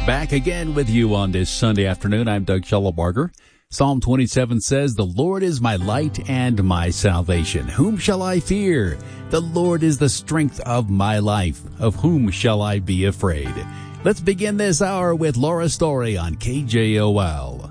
Back again with you on this Sunday afternoon. I'm Doug Schellebarger. Psalm 27 says, "The Lord is my light and my salvation. Whom shall I fear? The Lord is the strength of my life. Of whom shall I be afraid?" Let's begin this hour with Laura Story on KJOL.